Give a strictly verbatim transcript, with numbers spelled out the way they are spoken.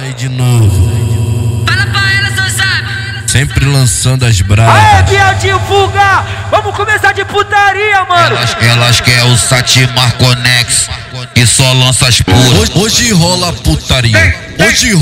aí de novo. Fala pra elas, não sabe. Sempre lançando as bravas. Aê, viadinho vulgar! Vamos começar de putaria, mano! Elas, elas querem o Satimar Conex e só lança as puras. Hoje, hoje rola putaria. Hoje